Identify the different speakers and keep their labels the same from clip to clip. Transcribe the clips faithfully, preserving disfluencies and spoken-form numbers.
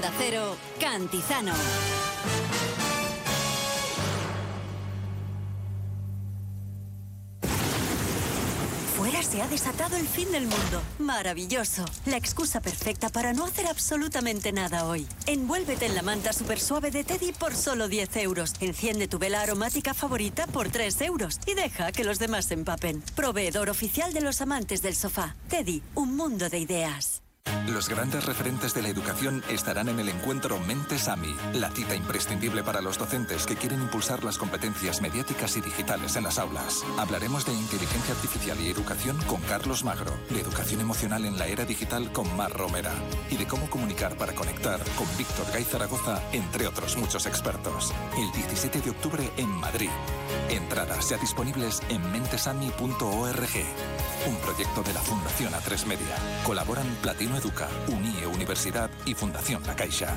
Speaker 1: Onda Cero, Cantizano. Fuera se ha desatado el fin del mundo. Maravilloso. La excusa perfecta para no hacer absolutamente nada hoy. Envuélvete en la manta super suave de Teddy por solo diez euros. Enciende tu vela aromática favorita por tres euros. Y deja que los demás se empapen. Proveedor oficial de los amantes del sofá. Teddy, un mundo de ideas.
Speaker 2: Los grandes referentes de la educación estarán en el encuentro Mentes AMI, la cita imprescindible para los docentes que quieren impulsar las competencias mediáticas y digitales en las aulas. Hablaremos de inteligencia artificial y educación con Carlos Magro, de educación emocional en la era digital con Mar Romera y de cómo comunicar para conectar con Víctor Gay Zaragoza, entre otros muchos expertos. El diecisiete de octubre en Madrid. Entradas ya disponibles en mentesami punto org. Un proyecto de la Fundación A tres Media. Colaboran Platino Educa, UNIE Universidad y Fundación La Caixa.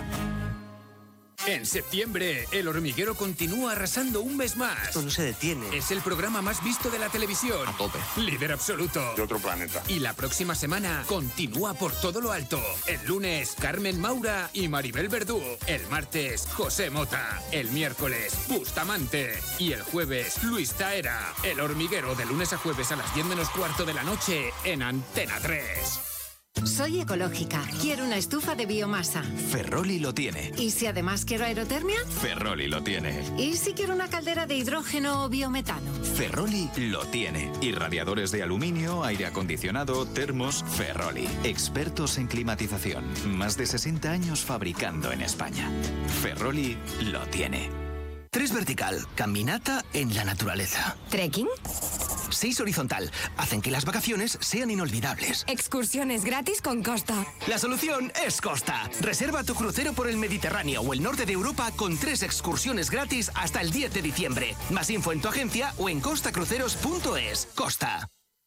Speaker 3: En septiembre, El Hormiguero continúa arrasando un mes más.
Speaker 4: Esto no se detiene.
Speaker 3: Es el programa más visto de la televisión.
Speaker 4: A tope.
Speaker 3: Líder absoluto.
Speaker 4: De otro planeta.
Speaker 3: Y la próxima semana continúa por todo lo alto. El lunes, Carmen Maura y Maribel Verdú. El martes, José Mota. El miércoles, Bustamante. Y el jueves, Luis Taera. El Hormiguero, de lunes a jueves a las diez menos cuarto de la noche en Antena tres.
Speaker 5: Soy ecológica. Quiero una estufa de biomasa.
Speaker 6: Ferroli lo tiene.
Speaker 5: ¿Y si además quiero aerotermia?
Speaker 6: Ferroli lo tiene.
Speaker 5: ¿Y si quiero una caldera de hidrógeno o biometano?
Speaker 6: Ferroli lo tiene. Y radiadores de aluminio, aire acondicionado, termos, Ferroli. Expertos en climatización. Más de sesenta años fabricando en España. Ferroli lo tiene.
Speaker 7: Tres vertical, caminata en la naturaleza.
Speaker 5: ¿Trekking?
Speaker 7: Seis horizontal, hacen que las vacaciones sean inolvidables.
Speaker 5: Excursiones gratis con Costa.
Speaker 7: La solución es Costa. Reserva tu crucero por el Mediterráneo o el norte de Europa con tres excursiones gratis hasta el diez de diciembre. Más info en tu agencia o en costa cruceros punto es. Costa.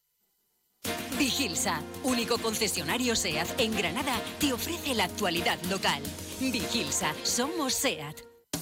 Speaker 1: Vigilsa, único concesionario SEAT en Granada, te ofrece la actualidad local. Vigilsa, somos SEAT.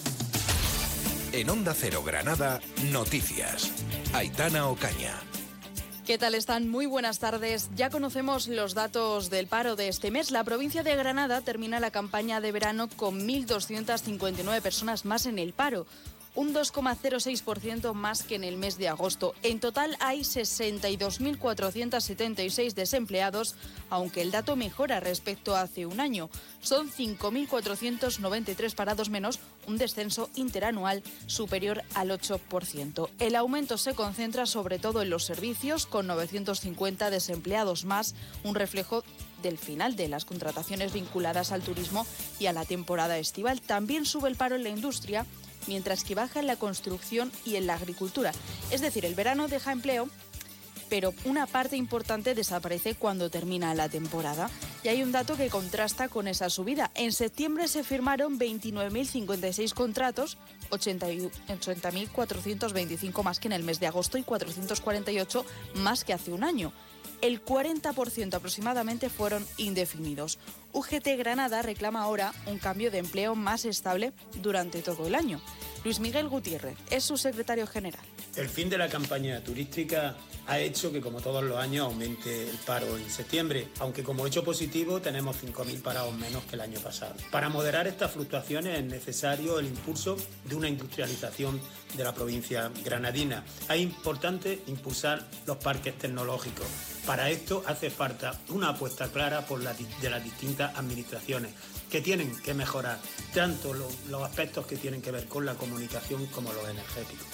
Speaker 8: En Onda Cero Granada, noticias. Aitana Ocaña.
Speaker 9: ¿Qué tal están? Muy buenas tardes. Ya conocemos los datos del paro de este mes. La provincia de Granada termina la campaña de verano con mil doscientas cincuenta y nueve personas más en el paro. Un dos coma cero seis por ciento más que en el mes de agosto. En total hay sesenta y dos mil cuatrocientos setenta y seis desempleados, aunque el dato mejora respecto a hace un año. Son cinco mil cuatrocientos noventa y tres parados menos, un descenso interanual superior al ocho por ciento. El aumento se concentra sobre todo en los servicios, con novecientos cincuenta desempleados más, un reflejo del final de las contrataciones vinculadas al turismo y a la temporada estival. También sube el paro en la industria, mientras que baja en la construcción y en la agricultura. Es decir, el verano deja empleo, pero una parte importante desaparece cuando termina la temporada. Y hay un dato que contrasta con esa subida. En septiembre se firmaron veintinueve mil cincuenta y seis contratos, ochenta mil cuatrocientos veinticinco más que en el mes de agosto y cuatrocientos cuarenta y ocho más que hace un año. El cuarenta por ciento aproximadamente fueron indefinidos. U G T Granada reclama ahora un cambio de empleo más estable durante todo el año. Luis Miguel Gutiérrez es su secretario general.
Speaker 10: El fin de la campaña turística ha hecho que, como todos los años, aumente el paro en septiembre, aunque como hecho positivo tenemos cinco mil parados menos que el año pasado. Para moderar estas fluctuaciones es necesario el impulso de una industrialización de la provincia granadina. Es importante impulsar los parques tecnológicos. Para esto hace falta una apuesta clara por la, de las distintas administraciones, que tienen que mejorar tanto lo, los aspectos que tienen que ver con la comunicación como los energéticos.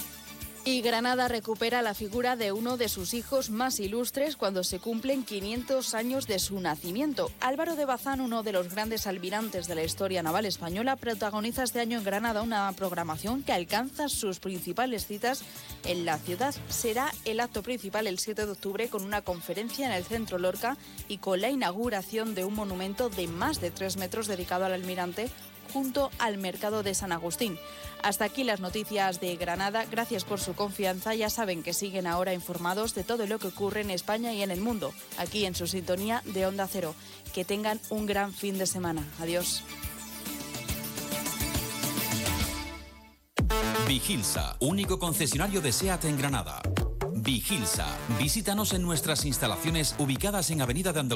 Speaker 9: Y Granada recupera la figura de uno de sus hijos más ilustres cuando se cumplen quinientos años de su nacimiento. Álvaro de Bazán, uno de los grandes almirantes de la historia naval española, protagoniza este año en Granada una programación que alcanza sus principales citas en la ciudad. Será el acto principal el siete de octubre con una conferencia en el Centro Lorca y con la inauguración de un monumento de más de tres metros dedicado al almirante junto al mercado de San Agustín. Hasta aquí las noticias de Granada. Gracias por su confianza. Ya saben que siguen ahora informados de todo lo que ocurre en España y en el mundo, aquí en su sintonía de Onda Cero. Que tengan un gran fin de semana. Adiós.
Speaker 11: Vigilsa, único concesionario de SEAT en Granada. Vigilsa, visítanos en nuestras instalaciones ubicadas en Avenida de Andalucía